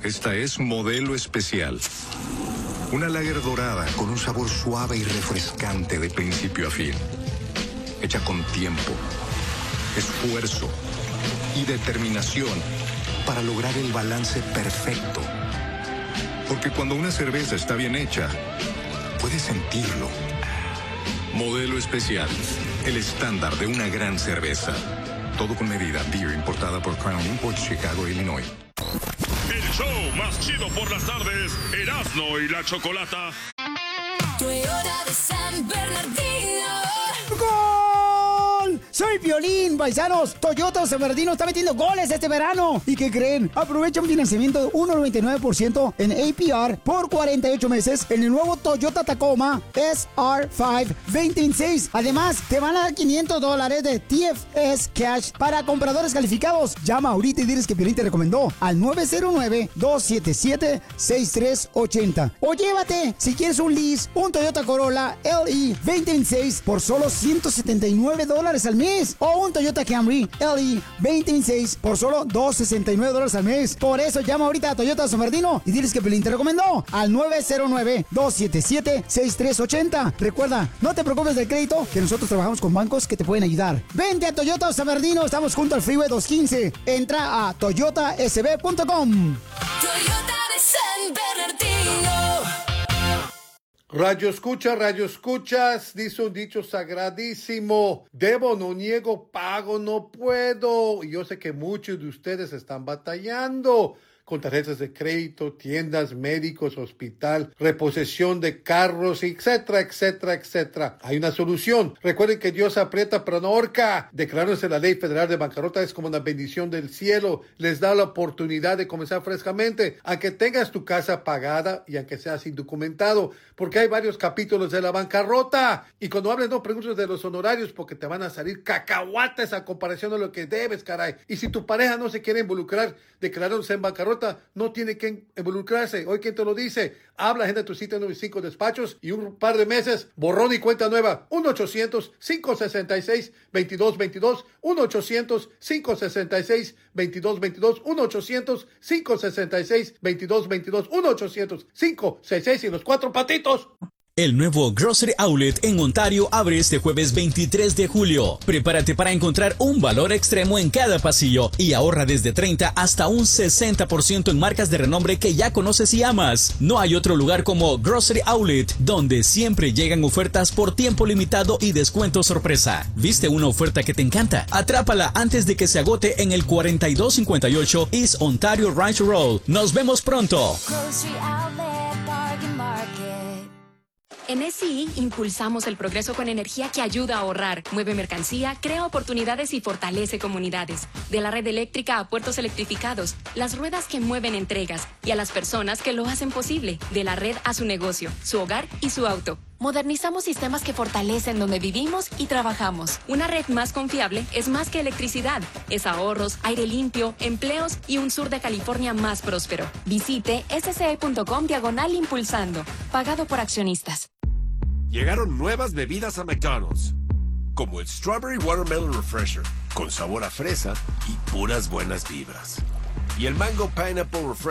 Esta es Modelo Especial. Una lager dorada con un sabor suave y refrescante de principio a fin. Hecha con tiempo, esfuerzo y determinación para lograr el balance perfecto. Porque cuando una cerveza está bien hecha, puedes sentirlo. Modelo Especial, el estándar de una gran cerveza. Todo con medida. Beer importada por Crown Imports, Chicago, Illinois. El show más chido por las tardes, Erasmo y la Chocolata. Toyota de San Bernardino. ¡Gol! Soy Piolín, paisanos. Toyota San Bernardino está metiendo goles este verano. ¿Y qué creen? Aprovecha un financiamiento de 1.99% en APR por 48 meses en el nuevo Toyota Tacoma SR5 2026. Además, te van a dar $500 de TFS Cash para compradores calificados. Llama ahorita y diles que Piolín te recomendó al 909-277-6380. O llévate, si quieres un lease, un Toyota Corolla LE 2026 por solo $179 al mes. O un Toyota Camry LE 2026 por solo $269 al mes. Por eso llama ahorita a Toyota San Bernardino y diles que Piolín te recomendó al 909-277-6380. Recuerda, no te preocupes del crédito, que nosotros trabajamos con bancos que te pueden ayudar. Vente a Toyota San Bernardino, estamos junto al Freeway 215. Entra a toyotasb.com. Toyota de San Bernardino. Radio escuchas, dice un dicho sagradísimo: debo, no niego, pago, no puedo. Y yo sé que muchos de ustedes están batallando con tarjetas de crédito, tiendas, médicos, hospital, reposición de carros, etcétera, etcétera, etcétera. Hay una solución. Recuerden que Dios aprieta pero no ahorca. Declarándose la ley federal de bancarrota es como una bendición del cielo. Les da la oportunidad de comenzar frescamente, aunque tengas tu casa pagada y aunque seas indocumentado, porque hay varios capítulos de la bancarrota. Y cuando hables, no preguntes de los honorarios, porque te van a salir cacahuates a comparación de lo que debes, caray. Y si tu pareja no se quiere involucrar declarándose en bancarrota, no tiene que involucrarse. Hoy, ¿quién te lo dice? Habla, agenda tu cita en 95 despachos y un par de meses, borrón y cuenta nueva. 1-800-566-2222. 1-800-566-2222. 1-800-566-2222. 1-800-566 y los cuatro patitos. El nuevo Grocery Outlet en Ontario abre este jueves 23 de julio. Prepárate para encontrar un valor extremo en cada pasillo y ahorra desde 30 hasta un 60% en marcas de renombre que ya conoces y amas. No hay otro lugar como Grocery Outlet, donde siempre llegan ofertas por tiempo limitado y descuento sorpresa. ¿Viste una oferta que te encanta? Atrápala antes de que se agote en el 4258 East Ontario Ranch Road. Nos vemos pronto. Grocery Outlet, Bargain Market. En SCI impulsamos el progreso con energía que ayuda a ahorrar, mueve mercancía, crea oportunidades y fortalece comunidades. De la red eléctrica a puertos electrificados, las ruedas que mueven entregas y a las personas que lo hacen posible. De la red a su negocio, su hogar y su auto. Modernizamos sistemas que fortalecen donde vivimos y trabajamos. Una red más confiable es más que electricidad. Es ahorros, aire limpio, empleos y un sur de California más próspero. Visite sce.com/impulsando. Pagado por accionistas. Llegaron nuevas bebidas a McDonald's, como el Strawberry Watermelon Refresher, con sabor a fresa y puras buenas vibras. Y el Mango Pineapple Refresher